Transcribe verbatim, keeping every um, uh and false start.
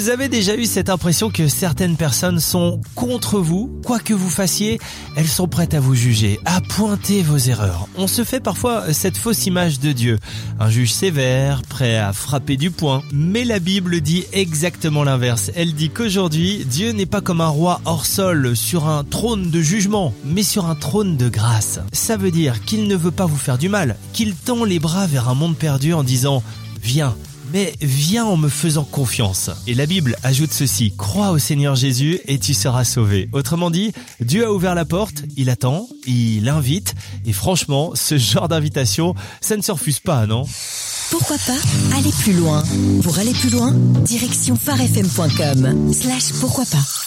Vous avez déjà eu cette impression que certaines personnes sont contre vous? Quoi que vous fassiez, elles sont prêtes à vous juger, à pointer vos erreurs. On se fait parfois cette fausse image de Dieu, un juge sévère, prêt à frapper du poing. Mais la Bible dit exactement l'inverse. Elle dit qu'aujourd'hui, Dieu n'est pas comme un roi hors sol sur un trône de jugement, mais sur un trône de grâce. Ça veut dire qu'il ne veut pas vous faire du mal, qu'il tend les bras vers un monde perdu en disant « Viens ». Mais viens en me faisant confiance. Et la Bible ajoute ceci, crois au Seigneur Jésus et tu seras sauvé. Autrement dit, Dieu a ouvert la porte, il attend, il invite. Et franchement, ce genre d'invitation, ça ne se refuse pas, non? Pourquoi pas aller plus loin? Pour aller plus loin, direction phare f m point com slash pourquoi pas.